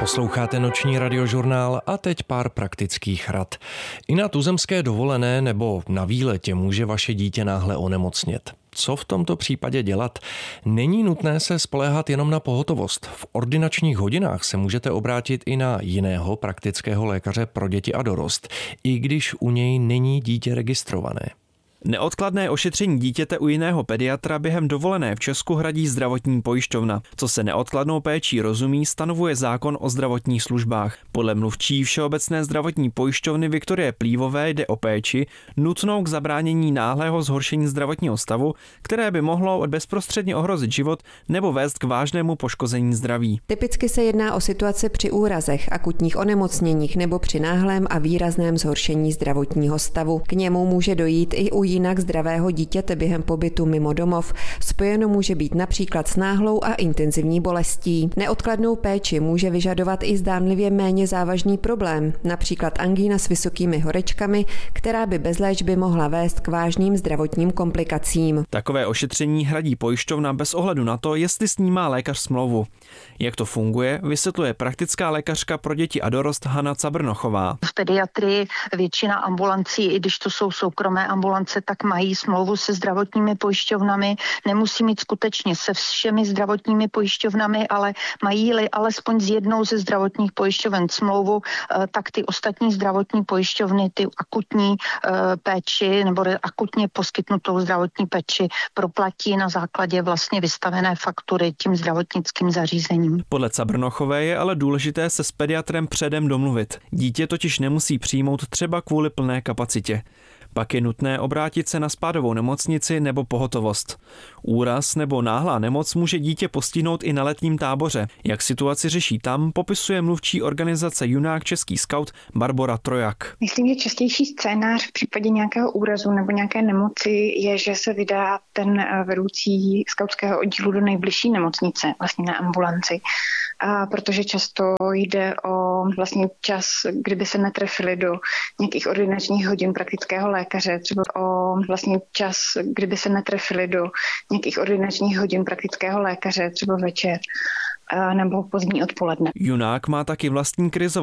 Posloucháte noční radiožurnál a teď pár praktických rad. I na tuzemské dovolené nebo na výletě může vaše dítě náhle onemocnět. Co v tomto případě dělat? Není nutné se spoléhat jenom na pohotovost. V ordinačních hodinách se můžete obrátit i na jiného praktického lékaře pro děti a dorost, i když u něj není dítě registrované. Neodkladné ošetření dítěte u jiného pediatra během dovolené v Česku hradí zdravotní pojišťovna. Co se neodkladnou péčí rozumí, stanovuje zákon o zdravotních službách. Podle mluvčí Všeobecné zdravotní pojišťovny Viktorie Plívové jde o péči nutnou k zabránění náhlého zhoršení zdravotního stavu, které by mohlo bezprostředně ohrozit život nebo vést k vážnému poškození zdraví. Typicky se jedná o situaci při úrazech, akutních onemocněních nebo při náhlém a výrazném zhoršení zdravotního stavu. K němu může dojít i u jinak zdravého dítěte během pobytu mimo domov. Spojeno může být například s náhlou a intenzivní bolestí. Neodkladnou péči může vyžadovat i zdánlivě méně závažný problém, například angína s vysokými horečkami, která by bez léčby mohla vést k vážným zdravotním komplikacím. Takové ošetření hradí pojišťovna bez ohledu na to, jestli s ní má lékař smlouvu. Jak to funguje, vysvětluje praktická lékařka pro děti a dorost Hana Cabrnochová. V pediatrii většina ambulancí, i když to jsou soukromé ambulance, tak mají smlouvu se zdravotními pojišťovnami. Nemusí mít skutečně se všemi zdravotními pojišťovnami, ale mají-li alespoň s jednou ze zdravotních pojišťoven smlouvu, tak ty ostatní zdravotní pojišťovny ty akutní péči nebo akutně poskytnutou zdravotní péči proplatí na základě vlastně vystavené faktury tím zdravotnickým zařízením. Podle Cabrnochové je ale důležité se s pediatrem předem domluvit. Dítě totiž nemusí přijmout třeba kvůli plné kapacitě. Pak je nutné obrátit se na spádovou nemocnici nebo pohotovost. Úraz nebo náhlá nemoc může dítě postihnout i na letním táboře. Jak situaci řeší tam, popisuje mluvčí organizace Junák Český skaut Barbora Trojak. Myslím, že častější scénář v případě nějakého úrazu nebo nějaké nemoci je, že se vydá ten vedoucí skautského oddílu do nejbližší nemocnice, vlastně na ambulanci. A protože často jde o vlastně čas, kdyby se netrefili do nějakých ordinačních hodin praktického lékaře, třeba o vlastně čas, kdyby se netrefili do nějakých ordinačních hodin praktického lékaře, třeba večer nebo pozdní odpoledne. Junák má taky vlastní krizovou